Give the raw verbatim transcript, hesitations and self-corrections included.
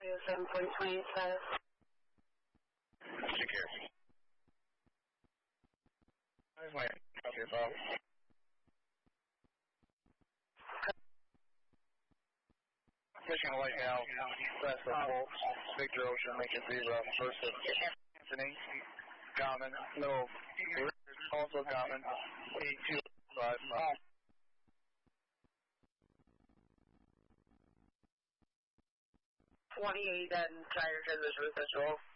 seven point two five. Take care. Where's my okay, Bob? Michigan White now, West of Holt, Victor Ocean, Lincoln Zebra, first of Anthony, Common, no, also Common, eight two five five. twenty-eight and tire transition control.